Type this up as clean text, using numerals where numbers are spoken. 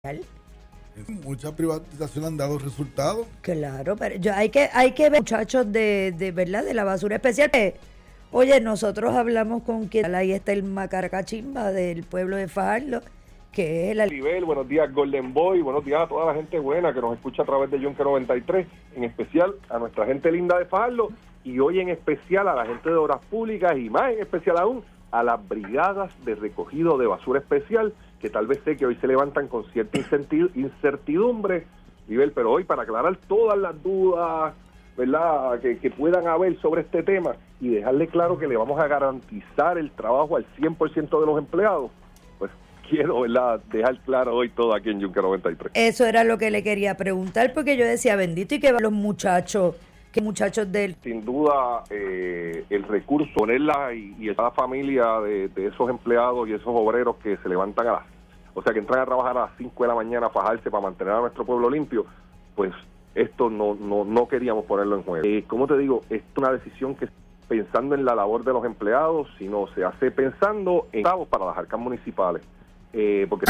Muchas privatizaciones han dado resultados. Claro, pero hay que ver, muchachos, de verdad, de la basura especial. Oye, nosotros hablamos con quien, ahí está el Macaracachimba del pueblo de Fajardo, que es el Nivel, buenos días Golden Boy, buenos días a toda la gente buena que nos escucha a través de Yonke 93, en especial a nuestra gente linda de Fajardo, y hoy en especial a la gente de Obras Públicas, y más en especial aún a las brigadas de recogido de basura especial, que tal vez sé que hoy se levantan con cierta incertidumbre, Nivel, pero hoy para aclarar todas las dudas, ¿verdad?, que puedan haber sobre este tema, y dejarle claro que le vamos a garantizar el trabajo al 100% de los empleados, pues quiero, ¿verdad?, dejar claro hoy todo aquí en Yonke 93. Eso era lo que le quería preguntar, porque yo decía, bendito, y que los muchachos, que muchachos del... Sin duda, el recurso, ponerla y cada familia de esos empleados y esos obreros que se levantan o sea, que entran a trabajar a las 5 de la mañana a fajarse para mantener a nuestro pueblo limpio, pues esto no queríamos ponerlo en juego. Como te digo, esto es una decisión que pensando en la labor de los empleados, sino se hace pensando en para las arcas municipales, porque